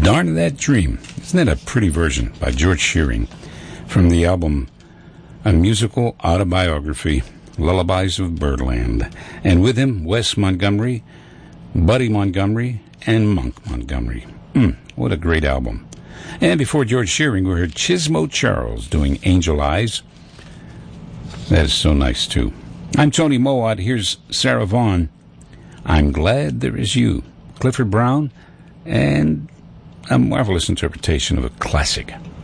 Darn That Dream. Isn't that a pretty version by George Shearing from the album A Musical Autobiography, Lullabies of Birdland. And with him, Wes Montgomery, Buddy Montgomery, and Monk Montgomery. What a great album. And before George Shearing, we heard Chismo Charles doing Angel Eyes. That is so nice, too. I'm Tony Mowat. Here's Sarah Vaughan. I'm Glad There Is You. Clifford Brown, and a marvelous interpretation of a classic.